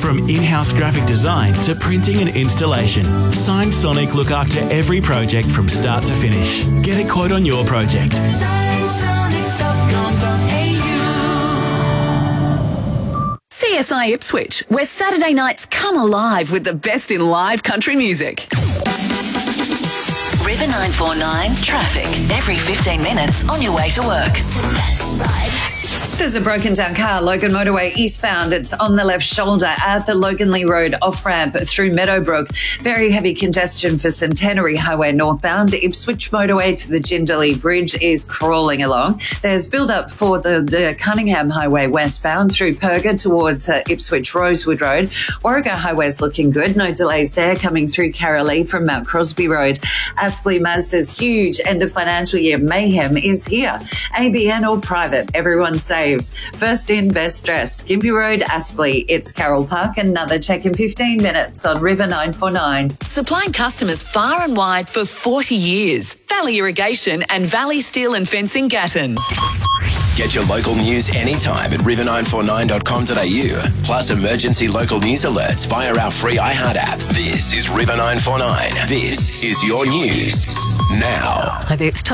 From in-house graphic design to printing and installation, Sign Sonic look after every project from start to finish. Get a quote on your project. CSI Ipswich, where Saturday nights come alive with the best in live country music. River 949 traffic every 15 minutes on your way to work. There's a broken down car, Logan Motorway eastbound. It's on the left shoulder at the Logan Lee Road off-ramp through Meadowbrook. Very heavy congestion for Centenary Highway northbound. Ipswich Motorway to the Jindalee Bridge is crawling along. There's build-up for the Cunningham Highway westbound through Perga towards Ipswich Rosewood Road. Warrego Highway's looking good. No delays there coming through Carolee from Mount Crosby Road. Aspley Mazda's huge end of financial year mayhem is here. ABN or private, everyone saves. First in, best dressed. Gympie Road, Aspley. It's Carroll Park. Another check in 15 minutes on River 949. Supplying customers far and wide for 40 years. Valley Irrigation and Valley Steel and Fencing Gatton. Get your local news anytime at river949.com.au. Plus emergency local news alerts via our free iHeart app. This is River 949. This is your news now. Hi there, it's Tony.